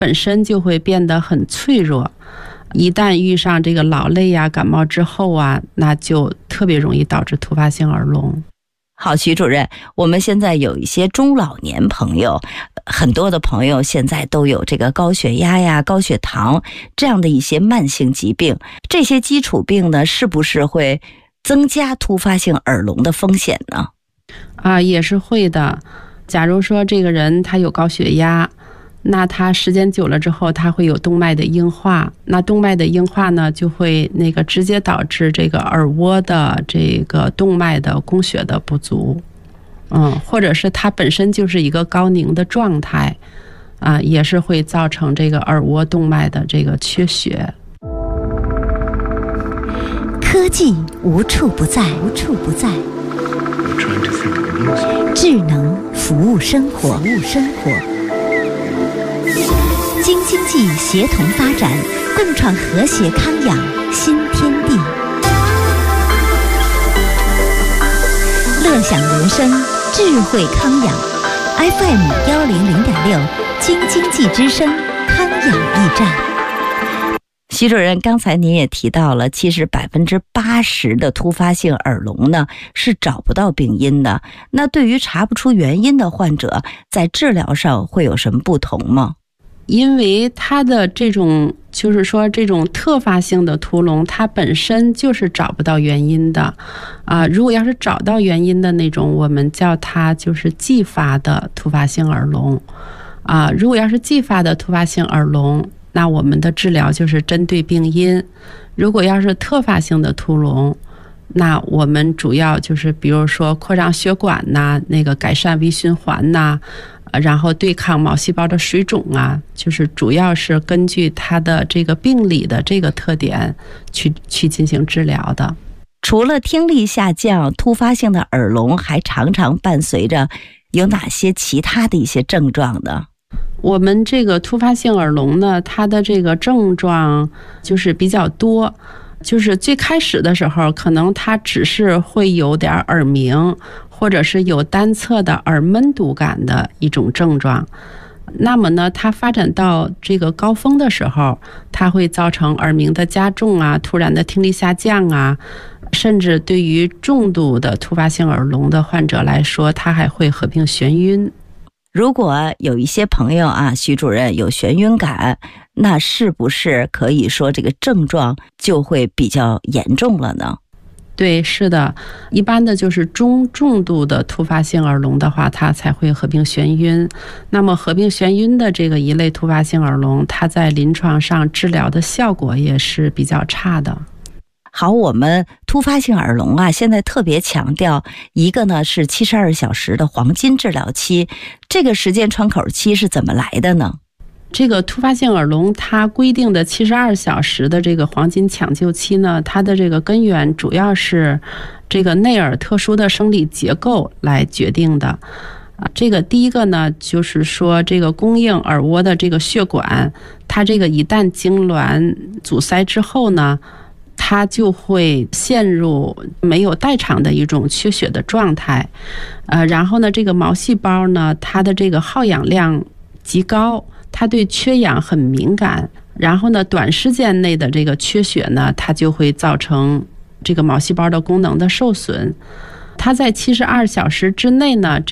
本身就会变得很脆弱，一旦遇上这个劳累呀、感冒之后啊，那就特别容易导致突发性耳聋。 好，徐主任，我们现在有一些中老年朋友，很多的朋友现在都有这个高血压呀、高血糖这样的一些慢性疾病，这些基础病呢，是不是会增加突发性耳聋的风险呢？ 也是会的。假如说这个人他有高血压，那他时间久了之后，他会有动脉的硬化，那动脉的硬化呢，就会直接导致这个耳蜗的这个动脉的供血的不足，或者是他本身就是一个高凝的状态，也是会造成这个耳蜗动脉的这个缺血。 科技无处不在，智能服务生活。京津冀协同发展，共创和谐康养新天地。乐享人生，智慧康养。FM100.6，京津冀之声康养驿站。 徐主任，刚才您也提到了，其实80%的突发性耳聋呢是找不到病因的。那对于查不出原因的患者，在治疗上会有什么不同吗？ 因为它的这种特发性的突聋，它本身就是找不到原因的如果要是找到原因的那种，我们叫它就是继发的突发性耳聋如果要是继发的突发性耳聋，那我们的治疗就是针对病因。如果要是特发性的突聋，那我们主要就是比如说扩张血管改善微循环然后对抗毛细胞的水肿就是主要是根据它的这个病理的这个特点去进行治疗的。 除了听力下降，突发性的耳聋还常常伴随着有哪些其他的一些症状呢？ 我们这个突发性耳聋呢，它的这个症状就是比较多，就是最开始的时候，可能它只是会有点耳鸣，或者是有单侧的耳闷堵感的一种症状。那么呢，它发展到这个高峰的时候，它会造成耳鸣的加重突然的听力下降甚至对于重度的突发性耳聋的患者来说，它还会合并眩晕。 如果有一些朋友徐主任有眩晕感，那是不是可以说这个症状就会比较严重了呢？ 对，是的，一般的就是重度的突发性耳聋的话，它才会合并眩晕。那么合并眩晕的这个一类突发性耳聋，它在临床上治疗的效果也是比较差的。 好，我们突发性耳聋现在特别强调一个呢是72小时的黄金治疗期，这个时间窗口期是怎么来的呢？ 这个突发性耳聋它规定的72小时的这个黄金抢救期呢，它的这个根源主要是这个内耳特殊的生理结构来决定的。这个第一个呢，就是说这个供应耳蜗的这个血管，它这个一旦痉挛阻塞之后呢，它就会陷入没有代偿的一种缺血的状态。然后呢，这个毛细胞呢，它的这个耗氧量极高，它对缺氧很敏感。然后呢，短时间内的这个缺血呢，它就会造成这个毛细胞的功能的受损。它在72小时之内呢，